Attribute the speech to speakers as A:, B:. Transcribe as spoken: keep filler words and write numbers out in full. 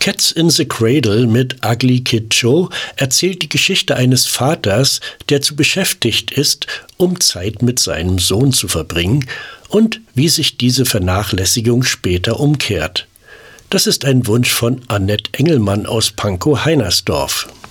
A: Cats in the Cradle mit Ugly Kid Joe erzählt die Geschichte eines Vaters, der zu beschäftigt ist, um Zeit mit seinem Sohn zu verbringen und wie sich diese Vernachlässigung später umkehrt. Das ist ein Wunsch von Annette Engelmann aus Pankow-Heinersdorf.